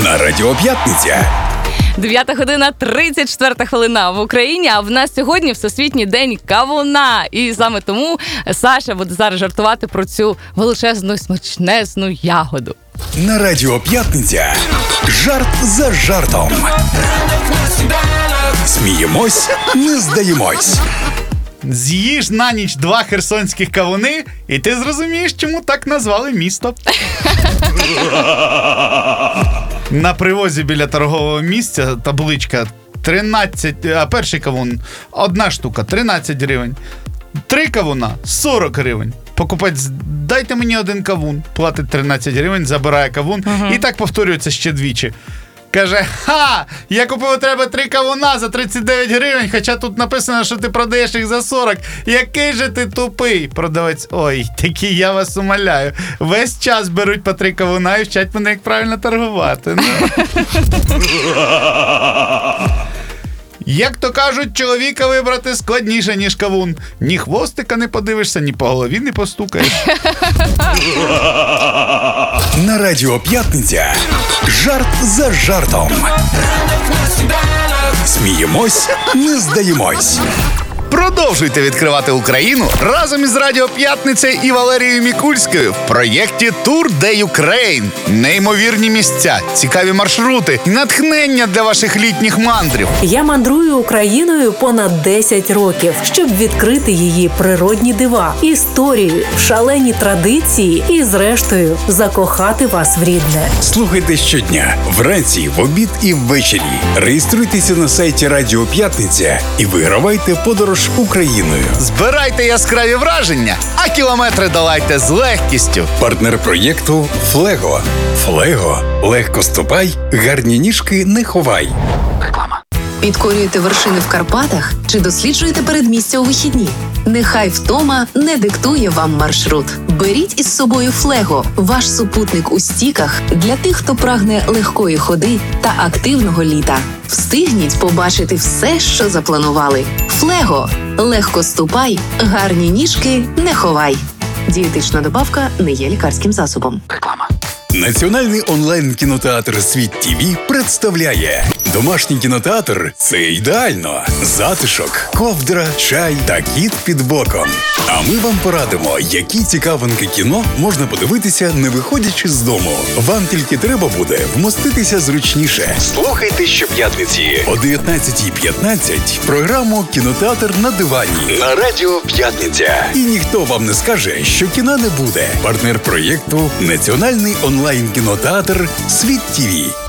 на Радіо П'ятниця. 9:34 в Україні, а в нас сьогодні Всесвітній день кавуна. І саме тому Саша буде зараз жартувати про цю величезну, смачнезну ягоду. На Радіо П'ятниця. Жарт за жартом. Сміємось, не здаємось. З'їж на ніч 2 херсонських кавуни, і ти зрозумієш, чому так назвали місто. На привозі біля торгового місця табличка 13, а перший кавун – 1 штука, 13 гривень. 3 кавуна – 40 гривень. Покупець, дайте мені 1 кавун, платить 13 гривень, забирає кавун. І так повторюється ще двічі. Каже, я купив у тебе 3 кавуна за 39 гривень, хоча тут написано, що ти продаєш їх за 40. Який же ти тупий? Продавець, ой, такі, я вас умоляю. Весь час беруть по 3 кавуна і вчать мене, як правильно торгувати. Як то кажуть, чоловіка вибрати складніше, ніж кавун. Ні хвостика не подивишся, ні по голові не постукаєш. На Радіо П'ятниця. Жарт за жартом. Сміємось, не здаємось. Продовжуйте відкривати Україну разом із Радіо П'ятниця і Валерією Мікульською в проєкті Tour de Ukraine. Неймовірні місця, цікаві маршрути, натхнення для ваших літніх мандрів. Я мандрую Україною понад 10 років, щоб відкрити її природні дива, історію, шалені традиції і, зрештою, закохати вас в рідне. Слухайте щодня, вранці, в обід і ввечері. Реєструйтеся на сайті Радіо П'ятниця і вигравайте подорож Україною. Збирайте яскраві враження, а кілометри долайте з легкістю. Партнер проєкту «Флего». «Флего» – легко ступай, гарні ніжки не ховай. Реклама. Підкорюєте вершини в Карпатах чи досліджуєте передмістя у вихідні? Нехай втома не диктує вам маршрут. Беріть із собою «Флего» – ваш супутник у стіках для тих, хто прагне легкої ходи та активного літа. Встигніть побачити все, що запланували. «Флего» – легко ступай, гарні ніжки не ховай. Дієтична добавка не є лікарським засобом. Реклама. Національний онлайн-кінотеатр «Світ ТІВІ» представляє домашній кінотеатр – це ідеально. Затишок, ковдра, чай та кіт під боком. А ми вам порадимо, які цікавинки кіно можна подивитися, не виходячи з дому. Вам тільки треба буде вмоститися зручніше. Слухайте щоп'ятниці о 19:15 програму «Кінотеатр на дивані» на Радіо П'ятниця. І ніхто вам не скаже, що кіна не буде. Партнер проєкту – Національний онлайн-кінотеатр «Світ ТІВІ».